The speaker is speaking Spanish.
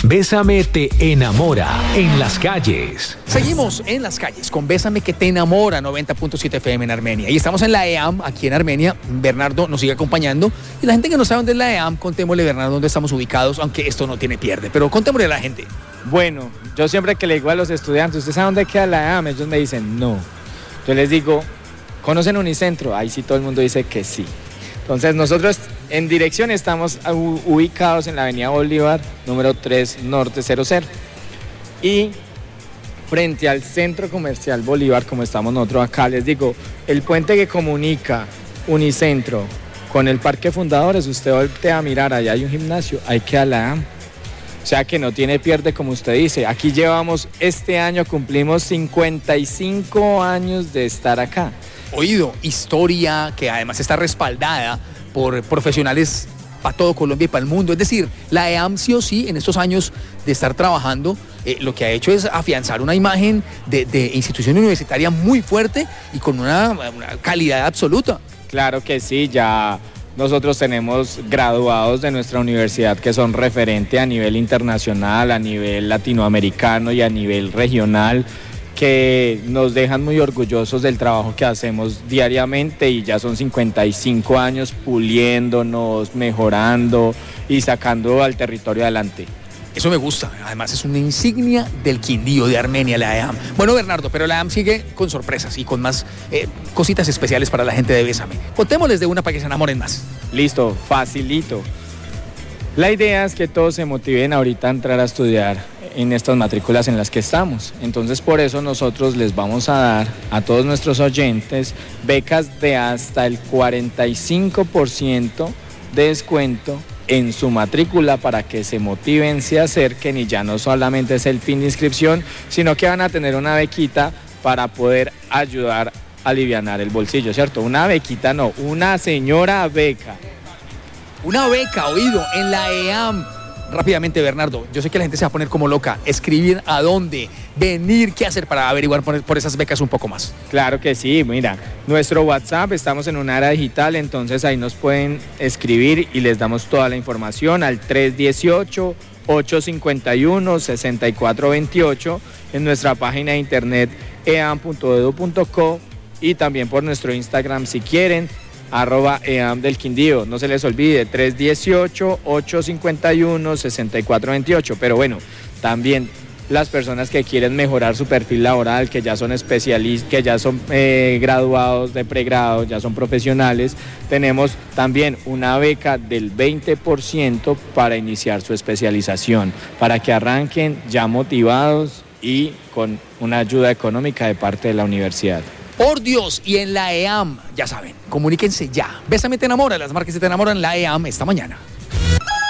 Bésame te enamora en las calles. Seguimos en las calles con Bésame que te enamora, 90.7 FM en Armenia. Y estamos en la EAM, aquí en Armenia. Bernardo nos sigue acompañando. Y la gente que no sabe dónde es la EAM, contémosle, Bernardo, dónde estamos ubicados, aunque esto no tiene pierde. Pero contémosle a la gente. Bueno, yo siempre que le digo a los estudiantes, ¿usted sabe dónde queda la EAM? Ellos me dicen, no. Yo les digo, ¿conocen Unicentro? Ahí sí todo el mundo dice que sí. Entonces nosotros en dirección estamos ubicados en la avenida Bolívar, número 3 Norte 00. Y frente al Centro Comercial Bolívar, como estamos nosotros acá, les digo, el puente que comunica Unicentro con el Parque Fundadores, usted voltea a mirar, allá hay un gimnasio, ahí queda la AM. O sea que no tiene pierde, como usted dice. Aquí llevamos, este año cumplimos 55 años de estar acá. Oído, historia que además está respaldada por profesionales para todo Colombia y para el mundo. Es decir, la EAM sí o sí en estos años de estar trabajando, lo que ha hecho es afianzar una imagen de institución universitaria muy fuerte y con una calidad absoluta. Claro que sí, ya nosotros tenemos graduados de nuestra universidad que son referente a nivel internacional, a nivel latinoamericano y a nivel regional, que nos dejan muy orgullosos del trabajo que hacemos diariamente, y ya son 55 años puliéndonos, mejorando y sacando al territorio adelante. Eso me gusta, además es una insignia del Quindío de Armenia, la EAM. Bueno, Bernardo, pero la EAM sigue con sorpresas y con más cositas especiales para la gente de Bésame. Contémosles de una para que se enamoren más. Listo, facilito. La idea es que todos se motiven ahorita a entrar a estudiar en estas matrículas en las que estamos. Entonces, por eso nosotros les vamos a dar a todos nuestros oyentes becas de hasta el 45% de descuento en su matrícula para que se motiven, se acerquen, y ya no solamente es el fin de inscripción, sino que van a tener una bequita para poder ayudar a alivianar el bolsillo, ¿cierto? Una bequita no, una señora beca. Una beca, oído, en la EAM. Rápidamente, Bernardo, yo sé que la gente se va a poner como loca. Escribir a dónde, venir, qué hacer para averiguar por esas becas un poco más. Claro que sí, mira, nuestro WhatsApp, estamos en una era digital, entonces ahí nos pueden escribir y les damos toda la información al 318-851-6428, en nuestra página de internet eam.edu.co, y también por nuestro Instagram si quieren, @EAM del Quindío. No se les olvide, 318-851-6428. Pero bueno, también las personas que quieren mejorar su perfil laboral, que ya son especialistas, que ya son graduados de pregrado, ya son profesionales, tenemos también una beca del 20% para iniciar su especialización, para que arranquen ya motivados y con una ayuda económica de parte de la universidad. Por Dios, y en la EAM, ya saben, comuníquense ya. Bésame te enamora, las marcas que te enamoran, la EAM esta mañana.